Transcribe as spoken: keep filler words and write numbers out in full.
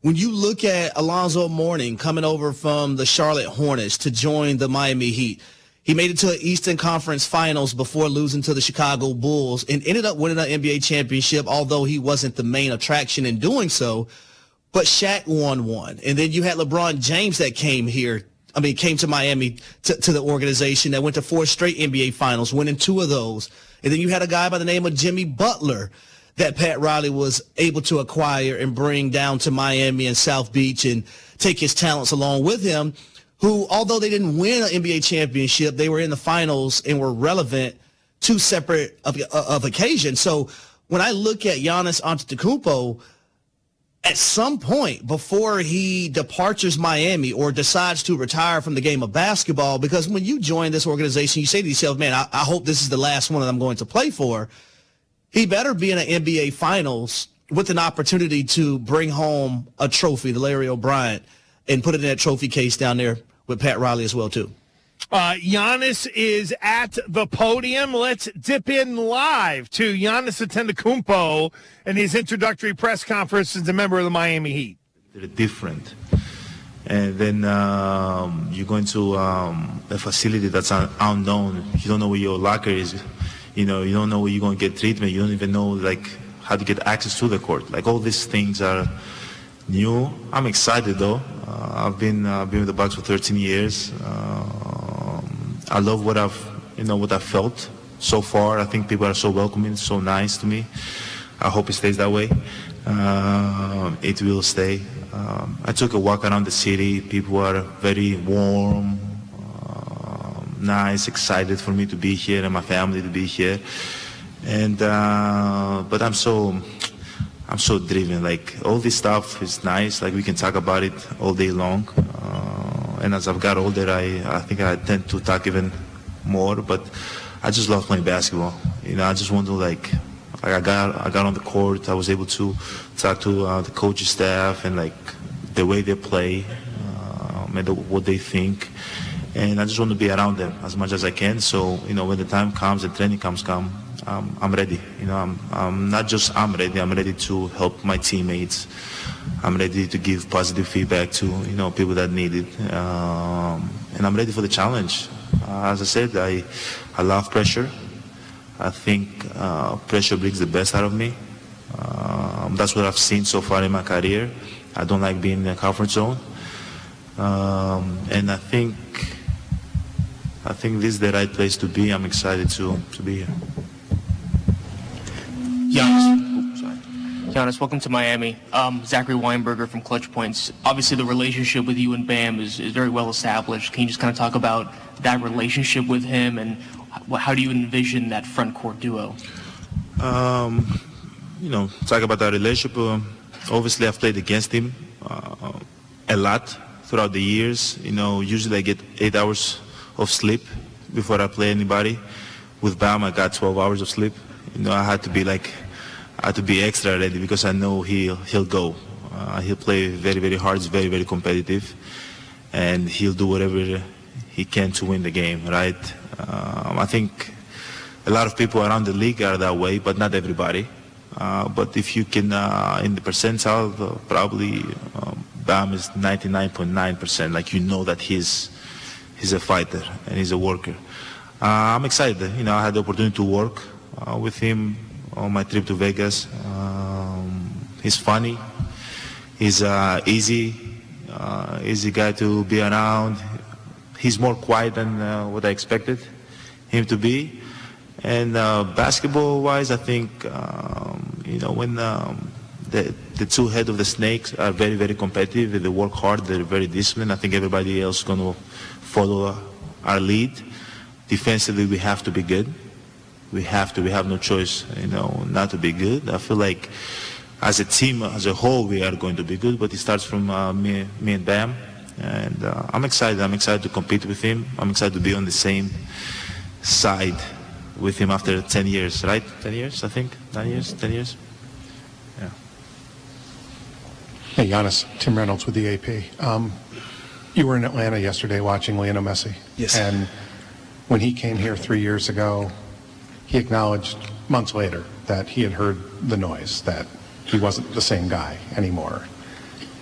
When you look at Alonzo Mourning coming over from the Charlotte Hornets to join the Miami Heat, he made it to an Eastern Conference Finals before losing to the Chicago Bulls and ended up winning an N B A championship, although he wasn't the main attraction in doing so. But Shaq won one. And then you had LeBron James that came here, I mean, came to Miami to, to the organization that went to four straight N B A Finals, winning two of those. And then you had a guy by the name of Jimmy Butler that Pat Riley was able to acquire and bring down to Miami and South Beach and take his talents along with him, who, although they didn't win an N B A championship, they were in the finals and were relevant two separate of, of occasions. So when I look at Giannis Antetokounmpo, at some point before he departures Miami or decides to retire from the game of basketball, because when you join this organization, you say to yourself, man, I, I hope this is the last one that I'm going to play for. He better be in an N B A Finals with an opportunity to bring home a trophy, the Larry O'Brien, and put it in that trophy case down there with Pat Riley as well, too. Uh, Giannis is at the podium. Let's dip in live to Giannis Antetokounmpo and his introductory press conference as a member of the Miami Heat. They're different. And then um, you go into um, a facility that's un- unknown. You don't know where your locker is. You know, you don't know where you're going to get treatment. You don't even know, like, how to get access to the court. Like, all these things are new. I'm excited, though. Uh, I've been uh, been with the Bucks for thirteen years. Uh, I love what I've, you know, what I've felt so far. I think people are so welcoming, so nice to me. I hope it stays that way. Uh, it will stay. Um, I took a walk around the city. People are very warm, uh, nice, excited for me to be here and my family to be here. And uh, but I'm so. I'm so driven. Like, all this stuff is nice. Like, we can talk about it all day long. Uh, and as I've got older, I, I think I tend to talk even more. But I just love playing basketball. You know, I just want to, like, like I got I got on the court. I was able to talk to uh, the coaching staff and, like, the way they play um, and the, what they think. And I just want to be around them as much as I can. So, you know, when the time comes, the training comes, come. Um, I'm ready. You know, I'm, I'm not just I'm ready. I'm ready to help my teammates. I'm ready to give positive feedback to, you know, people that need it. Um, and I'm ready for the challenge. Uh, as I said, I I love pressure. I think uh, pressure brings the best out of me. Um, that's what I've seen so far in my career. I don't like being in a comfort zone. Um, and I think I think this is the right place to be. I'm excited to to be here. Giannis, sorry. Giannis, welcome to Miami. Um, Zachary Weinberger from Clutch Points. Obviously, the relationship with you and Bam is, is very well established. Can you just kind of talk about that relationship with him and how do you envision that front court duo? Um, you know, talk about that relationship. Uh, obviously, I've played against him uh, a lot throughout the years. You know, usually I get eight hours of sleep before I play anybody. With Bam, I got twelve hours of sleep. You know, I had to be like, I had to be extra ready because I know he'll he'll go. Uh, he'll play very very hard. He's very very competitive, and he'll do whatever he can to win the game. Right? Um, I think a lot of people around the league are that way, but not everybody. Uh, but if you can, uh, in the percentile, uh, probably um, Bam is ninety-nine point nine percent. Like, you know that he's he's a fighter and he's a worker. Uh, I'm excited. You know, I had the opportunity to work uh, with him on my trip to Vegas. Um, he's funny. He's uh, easy, uh, easy guy to be around. He's more quiet than uh, what I expected him to be. And uh, basketball-wise, I think, um, you know, when um, the, the two head of the snakes are very, very competitive, they work hard, they're very disciplined. I think everybody else is going to follow our lead. Defensively, we have to be good. We have to. We have no choice, you know, not to be good. I feel like as a team, as a whole, we are going to be good, but it starts from uh, me, me and Bam. And uh, I'm excited. I'm excited to compete with him. I'm excited to be on the same side with him after ten years, right? ten years, I think? nine years? ten years? Yeah. Hey, Giannis. Tim Reynolds with the A P. Um, you were in Atlanta yesterday watching Lionel Messi. Yes. And when he came here three years ago, he acknowledged months later that he had heard the noise, that he wasn't the same guy anymore.